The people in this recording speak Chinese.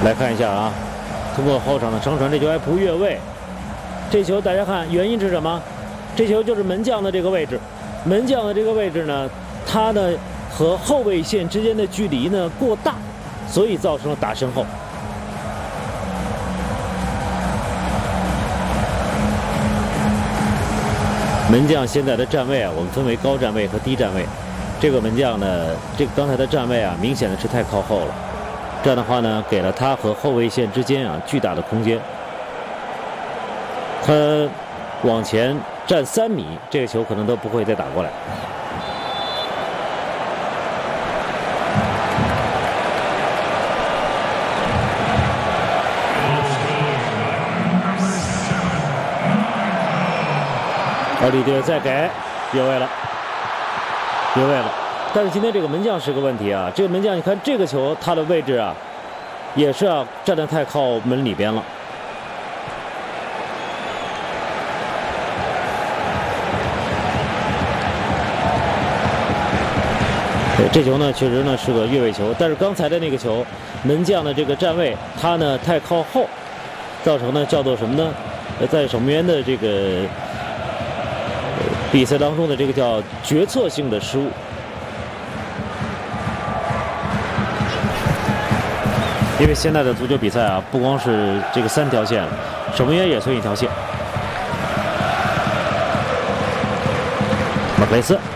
来看一下啊，通过后场的长传，这球还不越位。这球大家看原因是什么？这球就是门将的这个位置，门将的这个位置呢，他呢和后卫线之间的距离呢过大，所以造成了打身后。门将现在的站位啊，我们分为高站位和低站位。这个门将呢，这个刚才的站位啊，明显的是太靠后了。这样的话呢，给了他和后卫线之间啊巨大的空间。他往前站3米，这个球可能都不会再打过来。奥里迪再给越位了，越位了。但是今天这个门将是个问题啊，这个门将你看这个球他的位置啊，也是啊站得太靠门里边了。对，这球呢确实呢是个越位球，但是刚才的那个球，门将的这个站位他呢太靠后，造成呢叫做什么呢？在守门员的这个比赛当中的这个叫决策性的失误。因为现在的足球比赛啊，不光是这个3条线，守门员也算一条线。马克雷斯。